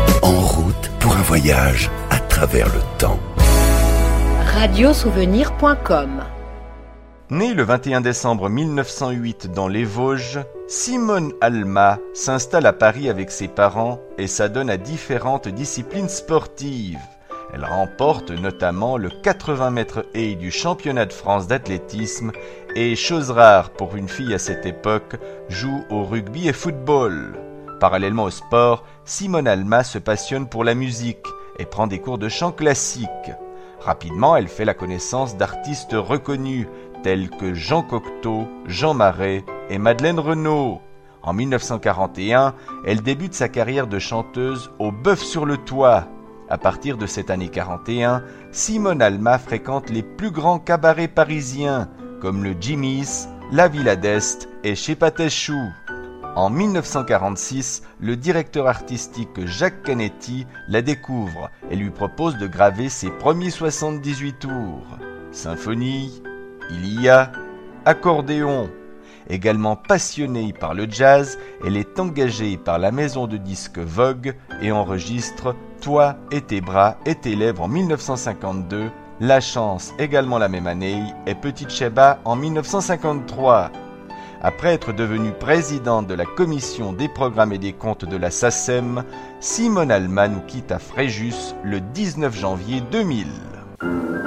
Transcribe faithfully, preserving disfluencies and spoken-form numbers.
En route pour un voyage à travers le temps. radio souvenir point com. Née le vingt et un décembre mille neuf cent huit dans les Vosges, Simone Alma s'installe à Paris avec ses parents et s'adonne à différentes disciplines sportives. Elle remporte notamment le quatre-vingts mètres haies du championnat de France d'athlétisme et, chose rare pour une fille à cette époque, joue au rugby et football. Parallèlement au sport, Simone Alma se passionne pour la musique et prend des cours de chant classique. Rapidement, elle fait la connaissance d'artistes reconnus tels que Jean Cocteau, Jean Marais et Madeleine Renaud. En mille neuf cent quarante et un, elle débute sa carrière de chanteuse au Bœuf sur le Toit. À partir de cette année quarante et un, Simone Alma fréquente les plus grands cabarets parisiens comme le Jimmy's, la Villa d'Est et Chez Patachou. En mille neuf cent quarante-six, le directeur artistique Jacques Canetti la découvre et lui propose de graver ses premiers soixante-dix-huit tours. Symphonie, Ilia, accordéon. Également passionnée par le jazz, elle est engagée par la maison de disques Vogue et enregistre « Toi et tes bras et tes lèvres » en mille neuf cent cinquante-deux, La Chance également la même année et Petite Sheba en mille neuf cent cinquante-trois. Après être devenue présidente de la commission des programmes et des comptes de la SACEM, Simone Alma nous quitte à Fréjus le dix-neuf janvier deux mille.